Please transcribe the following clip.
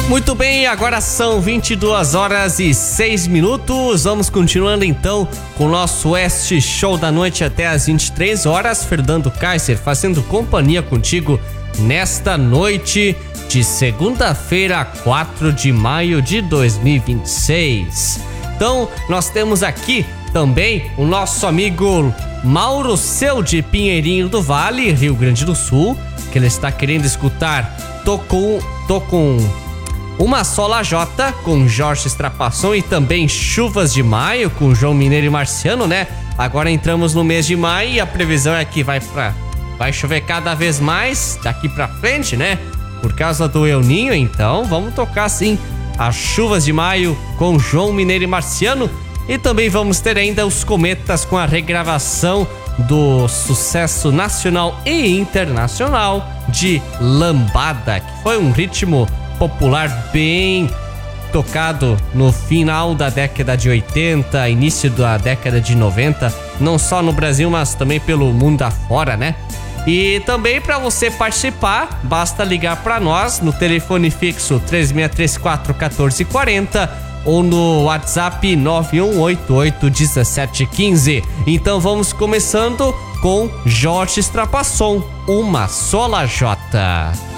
Muito bem, agora são 22 horas e 6 minutos. Vamos continuando então com o nosso Oeste Show da noite até as 23 horas. Fernando Kaiser fazendo companhia contigo nesta noite de segunda-feira, 4 de maio de 2026. Então, nós temos aqui também o nosso amigo Mauro Seu de Pinheirinho do Vale, Rio Grande do Sul, que ele está querendo escutar Tô com Uma Só Lajota com Jorge Strapasson e também Chuvas de Maio com João Mineiro e Marciano, né? Agora entramos no mês de maio e a previsão é que vai chover cada vez mais daqui pra frente, né? Por causa do El Ninho, então vamos tocar sim as Chuvas de Maio com João Mineiro e Marciano. E também vamos ter ainda os Cometas com a regravação do sucesso nacional e internacional de Lambada, que foi um ritmo popular bem tocado no final da década de 80, início da década de 90, não só no Brasil, mas também pelo mundo afora, né? E também para você participar, basta ligar para nós no telefone fixo 3634 1440 ou no WhatsApp 91881715. Então vamos começando com Jorge Strapasson, Uma Só Lajota.